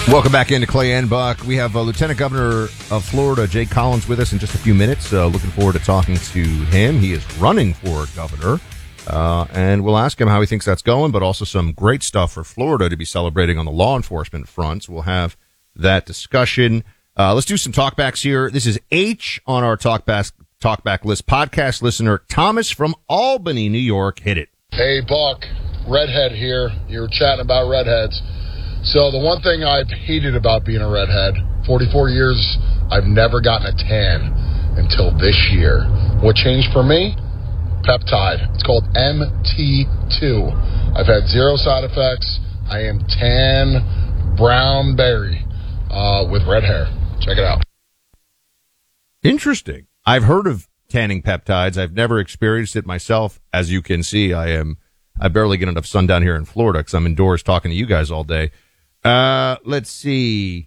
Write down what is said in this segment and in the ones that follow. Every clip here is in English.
Welcome back into Clay and Buck. We have Lieutenant Governor of Florida, Jay Collins, with us in just a few minutes. Looking forward to talking to him. He is running for governor, and we'll ask him how he thinks that's going, but also some great stuff for Florida to be celebrating on the law enforcement front. So we'll have that discussion. Let's do some talkbacks here. This is H on our talkback list. Podcast listener Thomas from Albany, New York. Hit it. Hey, Buck. Redhead here. You were chatting about redheads. So the one thing I've hated about being a redhead, 44 years, I've never gotten a tan until this year. What changed for me? Peptide. It's called MT2. I've had zero side effects. I am tan, brown berry, with red hair. Check it out. Interesting. I've heard of tanning peptides. I've never experienced it myself. As you can see, I barely get enough sun down here in Florida because I'm indoors talking to you guys all day. Let's see.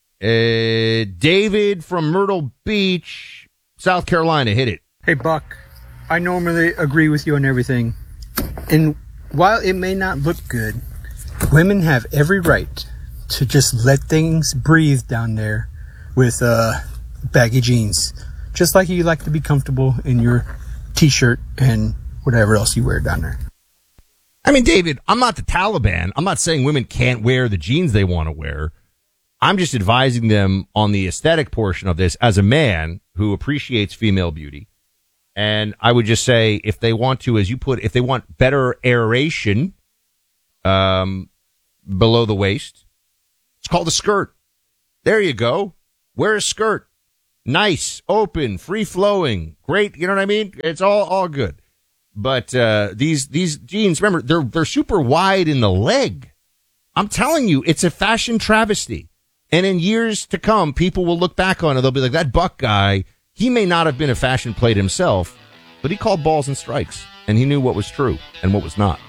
David from Myrtle Beach, South Carolina, hit it. Hey, Buck. I normally agree with you on everything. And while it may not look good, women have every right to just let things breathe down there with baggy jeans. Just like you like to be comfortable in your T-shirt and whatever else you wear down there. I mean, David, I'm not the Taliban. I'm not saying women can't wear the jeans they want to wear. I'm just advising them on the aesthetic portion of this as a man who appreciates female beauty. And I would just say if they want to, as you put, if they want better aeration below the waist, it's called a skirt. There you go. Wear a skirt. Nice, open, free-flowing, great. You know what I mean? It's all good. But these jeans, remember, they're super wide in the leg. I'm telling you, it's a fashion travesty. And in years to come, people will look back on it. They'll be like, that Buck guy, he may not have been a fashion plate himself, but he called balls and strikes, and he knew what was true and what was not.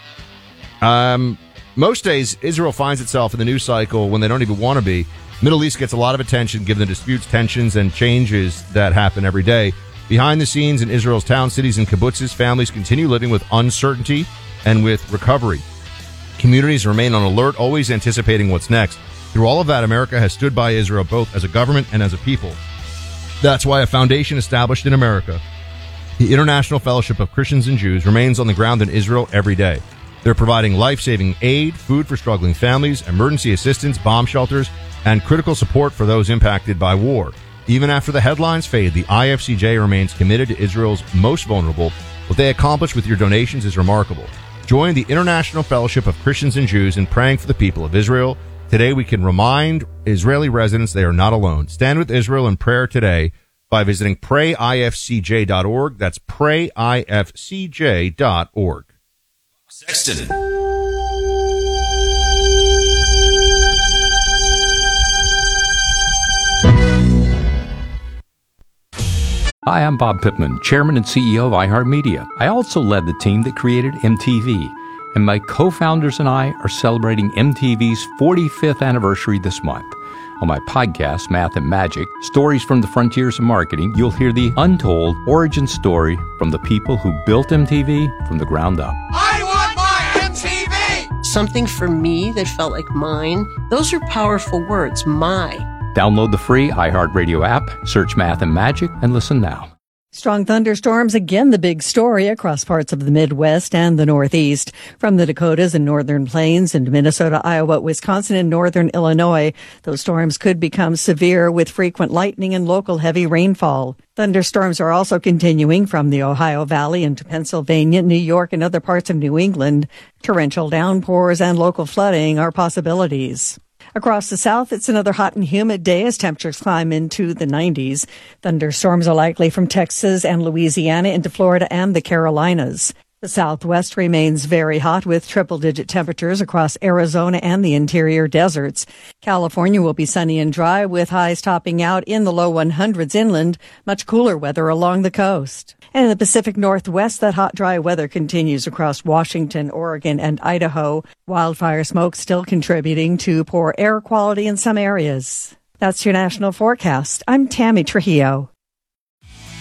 Most days, Israel finds itself in the news cycle when they don't even want to be. Middle East gets a lot of attention given the disputes, tensions, and changes that happen every day. Behind the scenes in Israel's towns, cities, and kibbutzes, families continue living with uncertainty and with recovery. Communities remain on alert, always anticipating what's next. Through all of that, America has stood by Israel both as a government and as a people. That's why a foundation established in America, the International Fellowship of Christians and Jews, remains on the ground in Israel every day. They're providing life-saving aid, food for struggling families, emergency assistance, bomb shelters, and critical support for those impacted by war. Even after the headlines fade, the IFCJ remains committed to Israel's most vulnerable. What they accomplish with your donations is remarkable. Join the International Fellowship of Christians and Jews in praying for the people of Israel. Today, we can remind Israeli residents they are not alone. Stand with Israel in prayer today by visiting prayifcj.org. That's prayifcj.org. Sexton. Hi, I'm Bob Pittman, Chairman and CEO of iHeartMedia. I also led the team that created MTV, and my co-founders and I are celebrating MTV's 45th anniversary this month. On my podcast, Math and Magic, Stories from the Frontiers of Marketing, you'll hear the untold origin story from the people who built MTV from the ground up. I want my MTV! Something for me that felt like mine. Those are powerful words, my. Download the free iHeartRadio app, search Math and Magic, and listen now. Strong thunderstorms, again the big story across parts of the Midwest and the Northeast. From the Dakotas and Northern Plains into Minnesota, Iowa, Wisconsin, and Northern Illinois, those storms could become severe with frequent lightning and local heavy rainfall. Thunderstorms are also continuing from the Ohio Valley into Pennsylvania, New York, and other parts of New England. Torrential downpours and local flooding are possibilities. Across the South, it's another hot and humid day as temperatures climb into the 90s. Thunderstorms are likely from Texas and Louisiana into Florida and the Carolinas. The Southwest remains very hot with triple-digit temperatures across Arizona and the interior deserts. California will be sunny and dry with highs topping out in the low 100s inland, much cooler weather along the coast. And in the Pacific Northwest, that hot, dry weather continues across Washington, Oregon, and Idaho. Wildfire smoke still contributing to poor air quality in some areas. That's your national forecast. I'm Tammy Trujillo.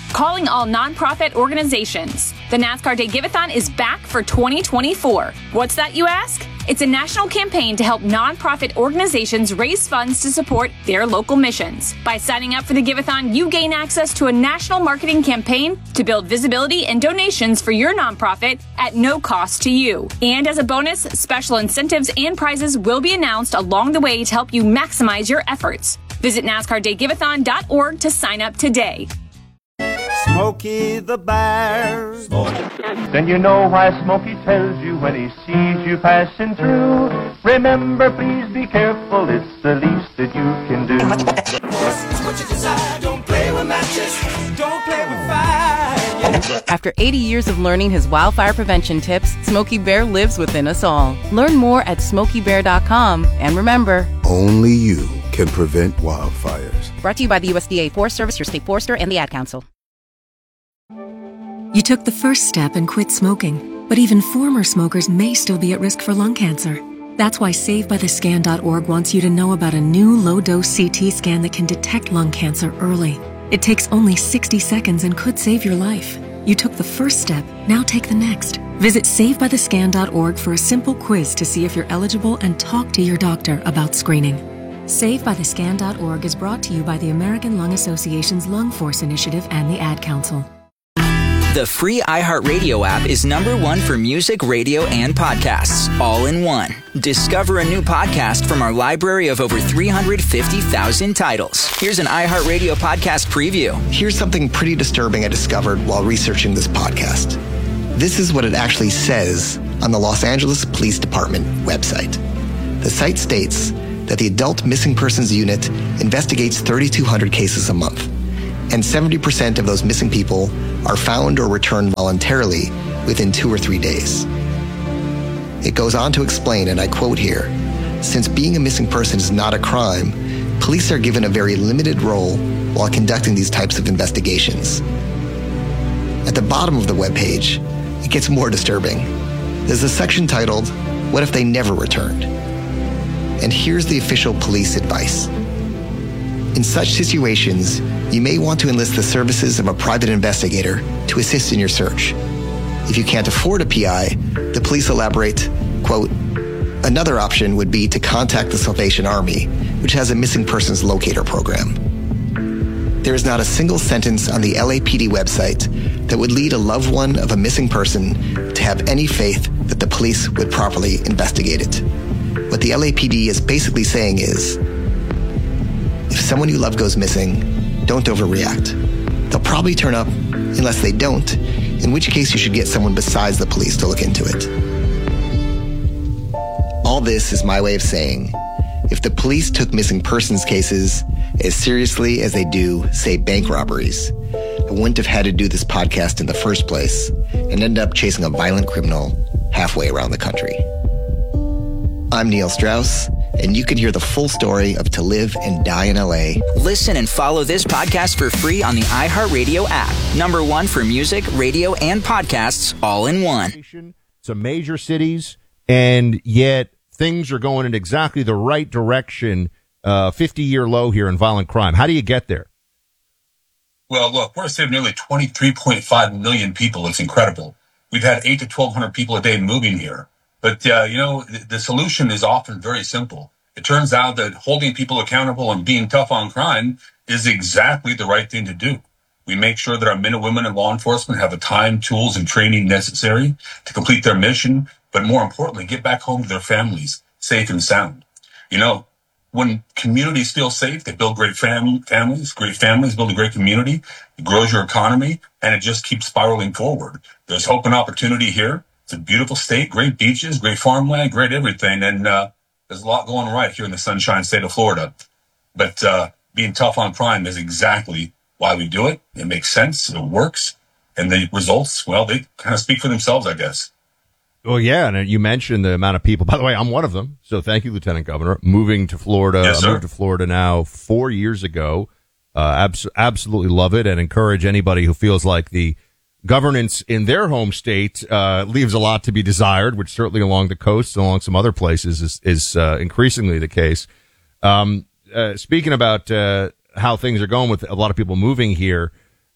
calling all nonprofit organizations. The NASCAR Day Giveathon is back for 2024. What's that, you ask? It's a national campaign to help nonprofit organizations raise funds to support their local missions. By signing up for the Giveathon, you gain access to a national marketing campaign to build visibility and donations for your nonprofit at no cost to you. And as a bonus, special incentives and prizes will be announced along the way to help you maximize your efforts. Visit NASCARDayGiveathon.org to sign up today. Smokey the Bear. Then you know why Smokey tells you when he sees you passing through. Remember, please be careful, it's the least that you can do. It's what you desire, don't play with matches, don't play with fire. After 80 years of learning his wildfire prevention tips, Smokey Bear lives within us all. Learn more at SmokeyBear.com. And remember, only you can prevent wildfires. Brought to you by the USDA Forest Service, your state forester, and the Ad Council. You took the first step and quit smoking, but even former smokers may still be at risk for lung cancer. That's why SaveByTheScan.org wants you to know about a new low-dose CT scan that can detect lung cancer early. It takes only 60 seconds and could save your life. You took the first step, now take the next. Visit SaveByTheScan.org for a simple quiz to see if you're eligible and talk to your doctor about screening. SaveByTheScan.org is brought to you by the American Lung Association's Lung Force Initiative and the Ad Council. The free iHeartRadio app is #1 for music, radio, and podcasts, all in one. Discover a new podcast from our library of over 350,000 titles. Here's an iHeartRadio podcast preview. Here's something pretty disturbing I discovered while researching this podcast. This is what it actually says on the Los Angeles Police Department website. The site states that the Adult Missing Persons Unit investigates 3,200 cases a month, and 70% of those missing people are found or returned voluntarily within 2 or 3 days. It goes on to explain, and I quote here, "Since being a missing person is not a crime, police are given a very limited role while conducting these types of investigations." At the bottom of the webpage, it gets more disturbing. There's a section titled, "What if they never returned?" And here's the official police advice. In such situations, you may want to enlist the services of a private investigator to assist in your search. If you can't afford a PI, the police elaborate, quote, "Another option would be to contact the Salvation Army, which has a missing persons locator program." There is not a single sentence on the LAPD website that would lead a loved one of a missing person to have any faith that the police would properly investigate it. What the LAPD is basically saying is, if someone you love goes missing, don't overreact. They'll probably turn up unless they don't, in which case you should get someone besides the police to look into it. All this is my way of saying, if the police took missing persons cases as seriously as they do, say, bank robberies, I wouldn't have had to do this podcast in the first place and end up chasing a violent criminal halfway around the country. I'm Neil Strauss, and you can hear the full story of To Live and Die in LA. Listen and follow this podcast for free on the iHeartRadio app. #1 for music, radio, and podcasts, all in one. Some major cities, and yet things are going in exactly the right direction. 50-year low here in violent crime. How do you get there? Well, look, we're a city of nearly 23.5 million people. It's incredible. We've had 800 to 1,200 people a day moving here. But, the solution is often very simple. It turns out that holding people accountable and being tough on crime is exactly the right thing to do. We make sure that our men and women in law enforcement have the time, tools, and training necessary to complete their mission, but more importantly, get back home to their families, safe and sound. When communities feel safe, they build great families. Great families build a great community. It grows your economy, and it just keeps spiraling forward. There's hope and opportunity here. It's a beautiful state, great beaches, great farmland, great everything. And there's a lot going right here in the Sunshine State of Florida. But being tough on crime is exactly why we do it. It makes sense. It works. And the results, well, they kind of speak for themselves, I guess. Well, yeah, and you mentioned the amount of people. By the way, I'm one of them. So thank you, Lieutenant Governor. Moving to Florida. Yes, I moved to Florida now 4 years ago. Absolutely love it, and encourage anybody who feels like the governance in their home state leaves a lot to be desired, which certainly along the coast and along some other places is increasingly the case. Speaking about how things are going with a lot of people moving here,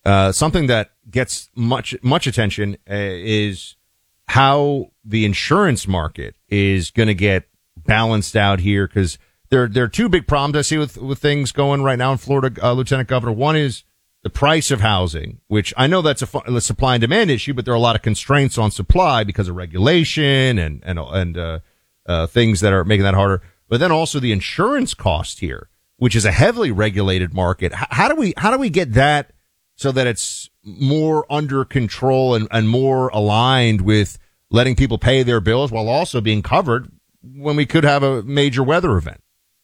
something that gets much attention is how the insurance market is going to get balanced out here, because there are two big problems I see with things going right now in Florida, Lieutenant Governor. One is the price of housing, which I know that's a supply and demand issue, but there are a lot of constraints on supply because of regulation and things that are making that harder. But then also the insurance cost here, which is a heavily regulated market. How do we get that so that it's more under control and more aligned with letting people pay their bills while also being covered when we could have a major weather event?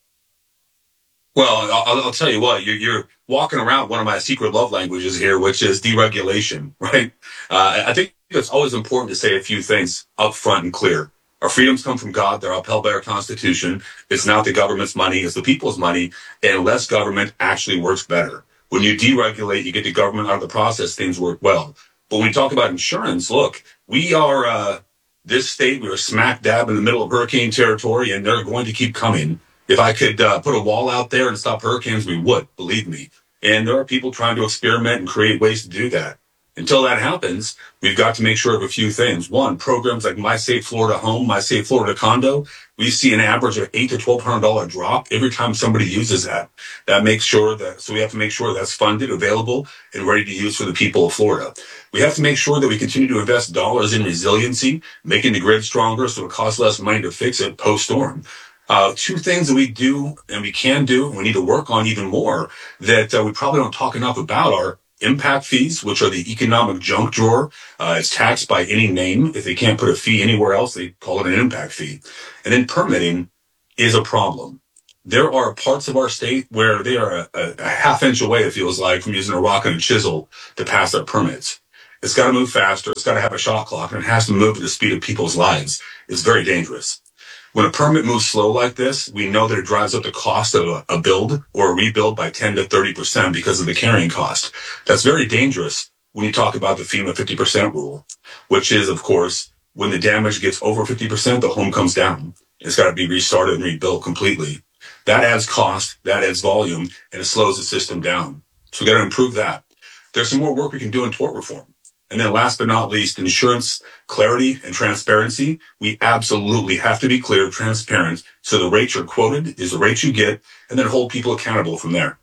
Well, I'll tell you what, you're walking around one of my secret love languages here, which is deregulation, right? I think it's always important to say a few things up front and clear. Our freedoms come from God. They're upheld by our Constitution. It's not the government's money. It's the people's money. And less government actually works better. When you deregulate, you get the government out of the process, things work well. But when you talk about insurance, look, we are this state. We are smack dab in the middle of hurricane territory, and they're going to keep coming. If I could put a wall out there and stop hurricanes, we would, believe me. And there are people trying to experiment and create ways to do that. Until that happens, we've got to make sure of a few things. One, programs like My Safe Florida Home, My Safe Florida Condo, we see an average of $800 to $1,200 drop every time somebody uses that. That makes sure that, so we have to make sure that's funded, available, and ready to use for the people of Florida. We have to make sure that we continue to invest dollars in resiliency, making the grid stronger so it costs less money to fix it post-storm. Two things that we do and we can do, and we need to work on even more, that we probably don't talk enough about are impact fees, which are the economic junk drawer. It's taxed by any name. If they can't put a fee anywhere else, they call it an impact fee. And then permitting is a problem. There are parts of our state where they are a half inch away, it feels like, from using a rock and a chisel to pass their permits. It's got to move faster. It's got to have a shot clock, and it has to move at the speed of people's lives. It's very dangerous. When a permit moves slow like this, we know that it drives up the cost of a build or a rebuild by 10 to 30% because of the carrying cost. That's very dangerous when you talk about the FEMA 50% rule, which is, of course, when the damage gets over 50%, the home comes down. It's got to be restarted and rebuilt completely. That adds cost, that adds volume, and it slows the system down. So we got to improve that. There's some more work we can do in tort reform. And then last but not least, insurance clarity and transparency. We absolutely have to be clear, transparent, so the rate you're quoted is the rate you get, and then hold people accountable from there.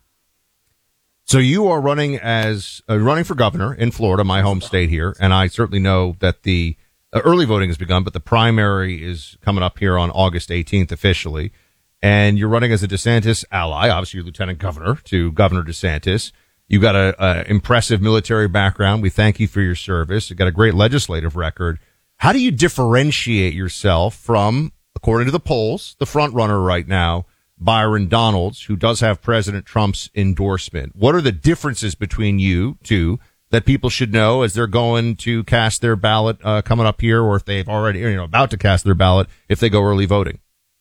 So you are running for governor in Florida, my home state here, and I certainly know that the early voting has begun, but the primary is coming up here on August 18th officially. And you're running as a DeSantis ally. Obviously, you're lieutenant governor to Governor DeSantis. You've got a impressive military background. We thank you for your service. You've got a great legislative record. How do you differentiate yourself from, according to the polls, the front runner right now, Byron Donalds, who does have President Trump's endorsement? What are the differences between you two that people should know as they're going to cast their ballot coming up here, or if they've already, about to cast their ballot if they go early voting?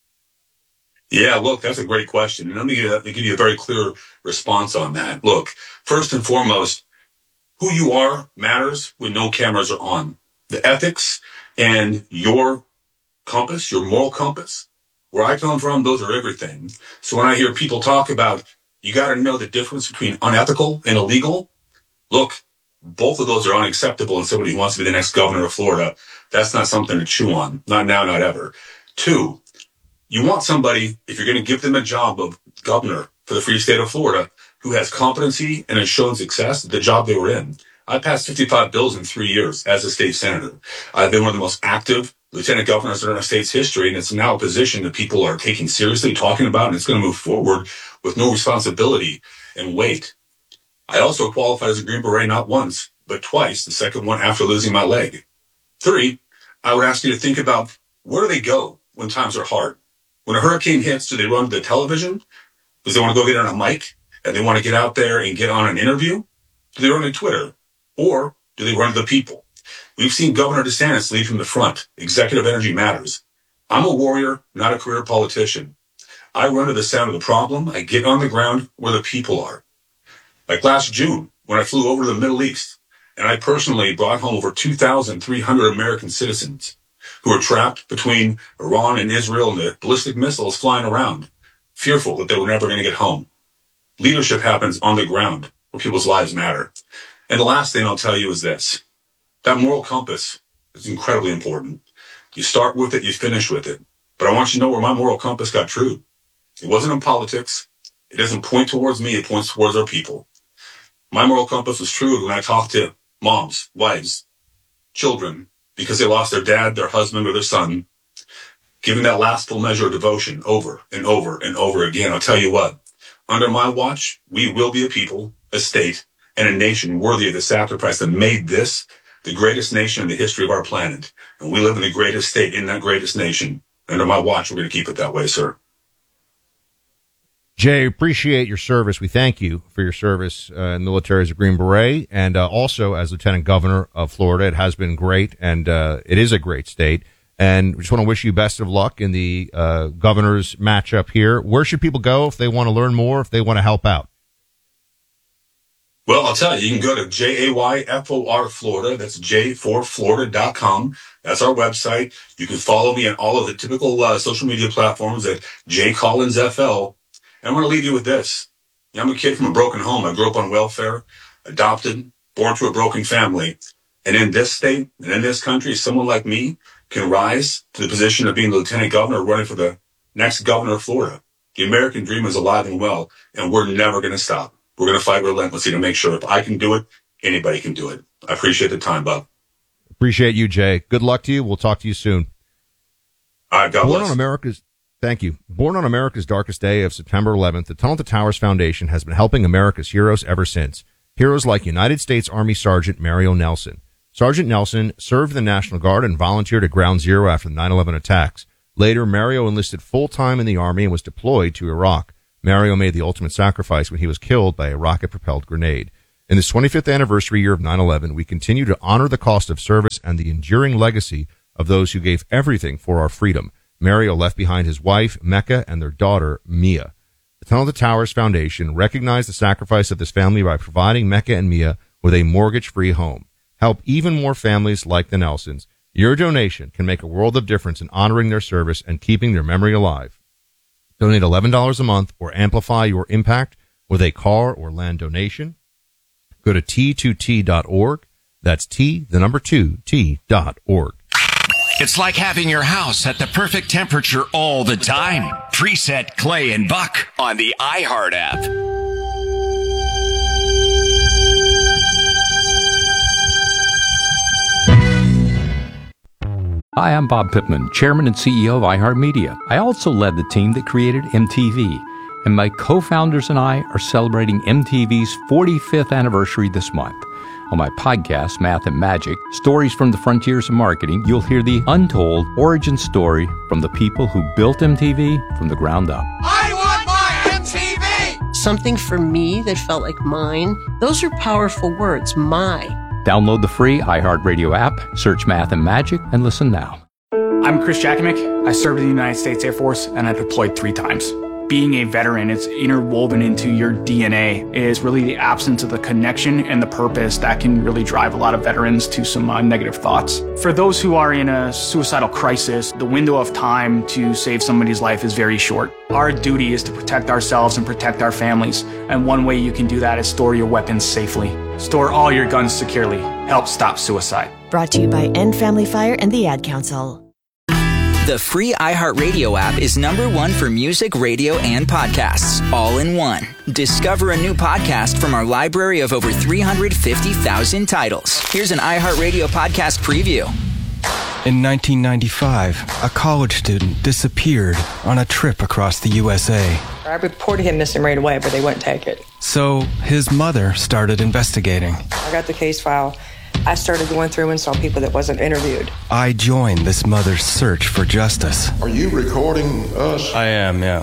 Yeah, look, that's a great question. And let me give you a very clear response on that. Look, first and foremost, who you are matters when no cameras are on. The ethics and your compass, your moral compass, where I come from, those are everything. So when I hear people talk about, you got to know the difference between unethical and illegal, look, both of those are unacceptable in somebody who wants to be the next governor of Florida. That's not something to chew on. Not now, not ever. Two, you want somebody, if you're going to give them a job of governor for the free state of Florida, who has competency and has shown success at the job they were in. I passed 55 bills in 3 years as a state senator. I've been one of the most active lieutenant governors in our state's history, and it's now a position that people are taking seriously, talking about, and it's going to move forward with no responsibility and weight. I also qualified as a Green Beret not once, but twice, the second one after losing my leg. 3, I would ask you to think about, where do they go when times are hard? When a hurricane hits, do they run to the television? Because they want to go get on a mic and they want to get out there and get on an interview? Do they run to Twitter? Or do they run to the people? We've seen Governor DeSantis lead from the front. Executive energy matters. I'm a warrior, not a career politician. I run to the sound of the problem. I get on the ground where the people are. Like last June, when I flew over to the Middle East, and I personally brought home over 2,300 American citizens who are trapped between Iran and Israel and the ballistic missiles flying around, fearful that they were never going to get home. Leadership happens on the ground where people's lives matter. And the last thing I'll tell you is this. That moral compass is incredibly important. You start with it, you finish with it. But I want you to know where my moral compass got true. It wasn't in politics. It doesn't point towards me, it points towards our people. My moral compass was true when I talked to moms, wives, children, because they lost their dad, their husband, or their son, giving that last full measure of devotion over and over and over again. I'll tell you what, under my watch, we will be a people, a state, and a nation worthy of the sacrifice that made this the greatest nation in the history of our planet. And we live in the greatest state in that greatest nation. Under my watch, we're going to keep it that way, sir. Jay, appreciate your service. We thank you for your service in the military as a Green Beret and also as Lieutenant Governor of Florida. It has been great, and it is a great state. And we just want to wish you best of luck in the governor's matchup here. Where should people go if they want to learn more, if they want to help out? Well, I'll tell you, you can go to JAYFOR Florida. That's J4Florida.com. That's our website. You can follow me on all of the typical social media platforms at JCollinsFL. And I want to leave you with this. I'm a kid from a broken home. I grew up on welfare, adopted, born to a broken family. And in this state and in this country, someone like me can rise to the position of being the lieutenant governor running for the next governor of Florida. The American dream is alive and well, and we're never going to stop. We're going to fight relentlessly to make sure if I can do it, anybody can do it. I appreciate the time, Bob. Appreciate you, Jay. Good luck to you. We'll talk to you soon. All right, God bless. Thank you. Born on America's darkest day of September 11th, the Tunnel to Towers Foundation has been helping America's heroes ever since. Heroes like United States Army Sergeant Mario Nelson. Sergeant Nelson served in the National Guard and volunteered at Ground Zero after the 9/11 attacks. Later, Mario enlisted full-time in the Army and was deployed to Iraq. Mario made the ultimate sacrifice when he was killed by a rocket-propelled grenade. In this 25th anniversary year of 9/11, we continue to honor the cost of service and the enduring legacy of those who gave everything for our freedom. Mario left behind his wife, Mecca, and their daughter, Mia. The Tunnel to Towers Foundation recognized the sacrifice of this family by providing Mecca and Mia with a mortgage-free home. Help even more families like the Nelsons. Your donation can make a world of difference in honoring their service and keeping their memory alive. Donate $11 a month or amplify your impact with a car or land donation. Go to T2T.org. That's T2T.org. It's like having your house at the perfect temperature all the time. Preset Clay and Buck on the iHeart app. Hi, I'm Bob Pittman, Chairman and CEO of iHeartMedia. I also led the team that created MTV, and my co-founders and I are celebrating MTV's 45th anniversary this month. On my podcast, Math and Magic, Stories from the Frontiers of Marketing, you'll hear the untold origin story from the people who built MTV from the ground up. I want my MTV! Something for me that felt like mine. Those are powerful words, my. Download the free iHeartRadio app, search Math and Magic, and listen now. I'm Chris Jakimick. I served in the United States Air Force, and I deployed 3 times. Being a veteran, it's interwoven into your DNA. It is really the absence of the connection and the purpose that can really drive a lot of veterans to some negative thoughts. For those who are in a suicidal crisis, the window of time to save somebody's life is very short. Our duty is to protect ourselves and protect our families. And one way you can do that is store your weapons safely. Store all your guns securely. Help stop suicide. Brought to you by End Family Fire and the Ad Council. The free iHeartRadio app is #1 for music, radio, and podcasts, all in one. Discover a new podcast from our library of over 350,000 titles. Here's an iHeartRadio podcast preview. In 1995, a college student disappeared on a trip across the USA. I reported him missing right away, but they wouldn't take it. So his mother started investigating. I got the case file. I started going through and saw people that wasn't interviewed. I joined this mother's search for justice. Are you recording us? I am, yeah.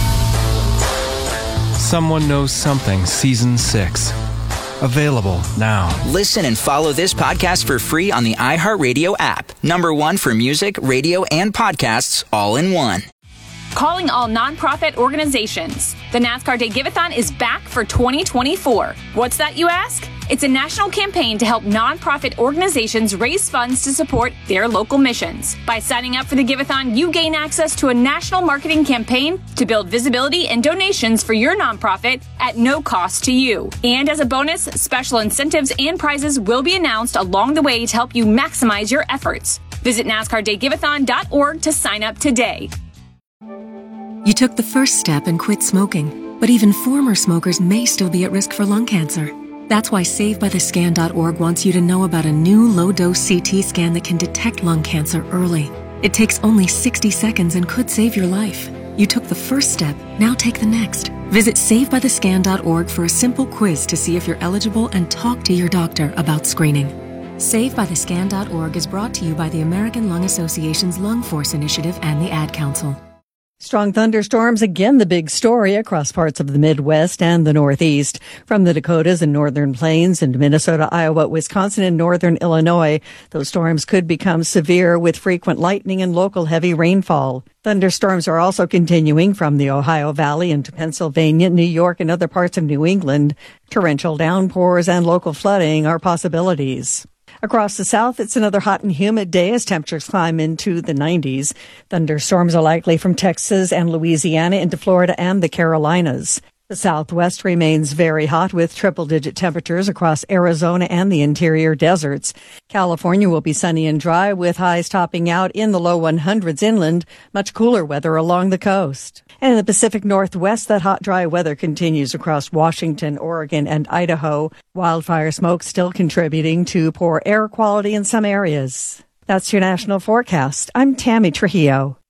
Someone Knows Something, Season 6. Available now. Listen and follow this podcast for free on the iHeartRadio app. #1 for music, radio, and podcasts, all in one. Calling all nonprofit organizations. The NASCAR Day Giveathon is back for 2024. What's that, you ask? It's a national campaign to help nonprofit organizations raise funds to support their local missions. By signing up for the Giveathon, you gain access to a national marketing campaign to build visibility and donations for your nonprofit at no cost to you. And as a bonus, special incentives and prizes will be announced along the way to help you maximize your efforts. Visit NASCARDayGiveathon.org to sign up today. You took the first step and quit smoking, but even former smokers may still be at risk for lung cancer. That's why SaveByTheScan.org wants you to know about a new low-dose CT scan that can detect lung cancer early. It takes only 60 seconds and could save your life. You took the first step, now take the next. Visit SaveByTheScan.org for a simple quiz to see if you're eligible and talk to your doctor about screening. SaveByTheScan.org is brought to you by the American Lung Association's Lung Force Initiative and the Ad Council. Strong thunderstorms, again the big story across parts of the Midwest and the Northeast. From the Dakotas and northern plains and Minnesota, Iowa, Wisconsin, and northern Illinois, those storms could become severe with frequent lightning and local heavy rainfall. Thunderstorms are also continuing from the Ohio Valley into Pennsylvania, New York, and other parts of New England. Torrential downpours and local flooding are possibilities. Across the South, it's another hot and humid day as temperatures climb into the 90s. Thunderstorms are likely from Texas and Louisiana into Florida and the Carolinas. The Southwest remains very hot with triple-digit temperatures across Arizona and the interior deserts. California will be sunny and dry with highs topping out in the low 100s inland, much cooler weather along the coast. And in the Pacific Northwest, that hot, dry weather continues across Washington, Oregon, and Idaho. Wildfire smoke still contributing to poor air quality in some areas. That's your national forecast. I'm Tammy Trujillo.